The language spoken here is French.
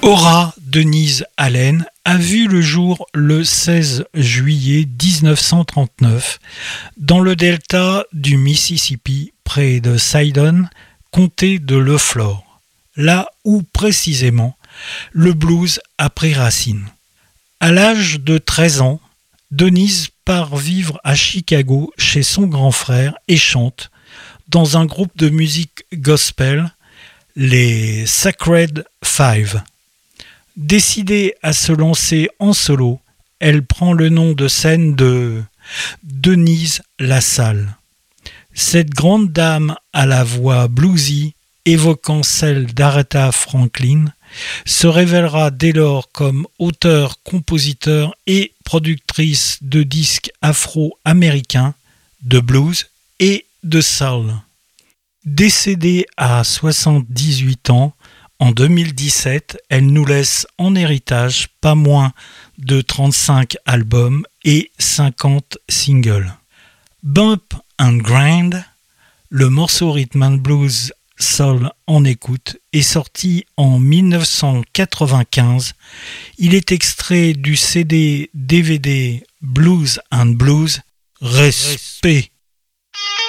Aura Denise Allen a vu le jour le 16 juillet 1939 dans le delta du Mississippi, près de Sidon, comté de Leflore, là où précisément le blues a pris racine. À l'âge de 13 ans, Denise part vivre à Chicago chez son grand frère et chante dans un groupe de musique gospel, les Sacred Five. Décidée à se lancer en solo, elle prend le nom de scène de Denise LaSalle. Cette grande dame à la voix bluesy, évoquant celle d'Aretha Franklin, se révélera dès lors comme auteure, compositeur et productrice de disques afro-américains, de blues et de soul. Décédée à 78 ans, en 2017, elle nous laisse en héritage pas moins de 35 albums et 50 singles. Bump and Grind, le morceau rhythm and blues soul en écoute, est sorti en 1995. Il est extrait du CD-DVD Blues and Blues. Respect.